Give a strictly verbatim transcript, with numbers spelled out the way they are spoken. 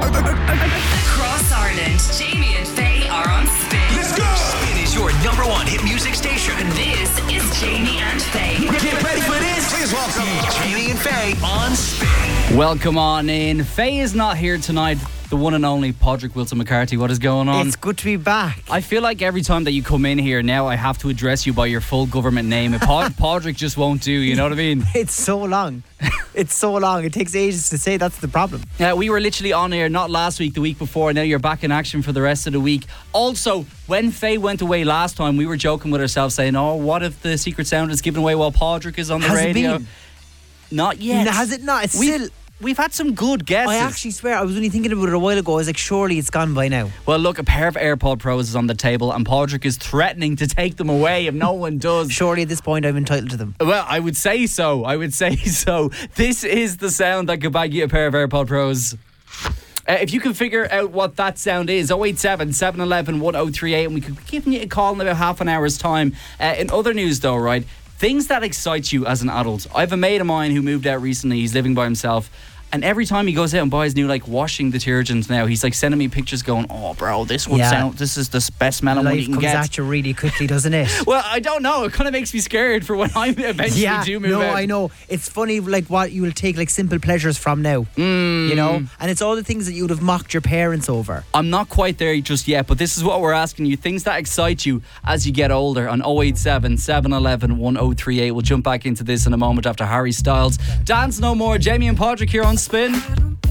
Across Ireland, Jamie and Faye are on Spin. Let's go! Spin is your number one hit music station. This is Jamie and Faye. Get ready for this. Please welcome Jamie and Faye on Spin. Welcome on in. Faye is not here tonight. The one and only Padraig Wilson McCarthy. What is going on? It's good to be back. I feel like every time that you come in here now, I have to address you by your full government name. Pa- Padraig just won't do. You know what I mean? It's so long. It's so long. It takes ages to say. That's the problem. Yeah, we were literally on air not last week, the week before. Now you're back in action for the rest of the week. Also, when Faye went away last time, we were joking with ourselves saying, "Oh, what if the Secret Sound is given away while Padraig is on the Has it radio?" been? Not yet. No, has it not? It's We've, still. we've had some good guesses. I actually swear, I was only thinking about it a while ago. I was like, surely it's gone by now. Well, look, a pair of AirPod Pros is on the table, and Padraig is threatening to take them away if no one does. Surely at this point I'm entitled to them. Well, I would say so. I would say so. This is the sound that could bag you a pair of AirPod Pros. Uh, if you can figure out what that sound is, oh eight seven, seven one one, one oh three eight, and we could be giving you a call in about half an hour's time. Uh, in other news, though, right, things that excite you as an adult. I have a mate of mine who moved out recently. He's living by himself. And every time he goes out and buys new, like, washing detergents now, he's like sending me pictures going, "Oh, bro, this one Yeah. sound, this is the best smelling one you Life can comes get." at you really quickly, doesn't it? Well, I don't know. It kind of makes me scared for when I eventually Yeah, do move no, out. I know. It's funny, like, what you will take, like, simple pleasures from now. Mm. You know? And it's all the things that you would have mocked your parents over. I'm not quite there just yet, but this is what we're asking you. Things that excite you as you get older on oh eight seven, seven one one, one oh three eight. We'll jump back into this in a moment after Harry Styles. Dance No More. Jamie and Padraig here on Spin.